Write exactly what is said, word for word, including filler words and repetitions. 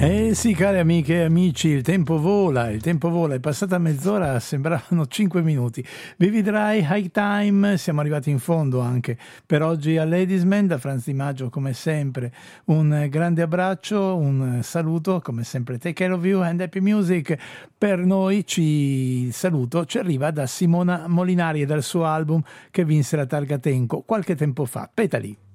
Eh sì, cari amiche e amici, il tempo vola, il tempo vola, è passata mezz'ora, sembravano cinque minuti. Vivi Dry, High Time, siamo arrivati in fondo anche per oggi a Ladiesman, da Franz Di Maggio come sempre un grande abbraccio, un saluto, come sempre take care of you and happy music. Per noi ci il saluto ci arriva da Simona Molinari e dal suo album che vinse la Targa Tenco qualche tempo fa, Petali.